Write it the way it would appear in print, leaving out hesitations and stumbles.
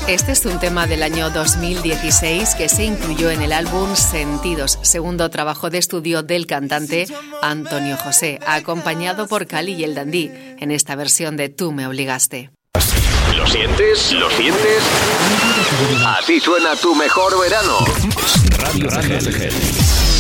Este es un tema del año 2016 que se incluyó en el álbum Sentidos, segundo trabajo de estudio del cantante Antonio José, acompañado por Cali y el Dandí, en esta versión de Tú me obligaste. ¿Lo sientes? ¿Lo sientes? Así suena tu mejor verano. Radio CGL.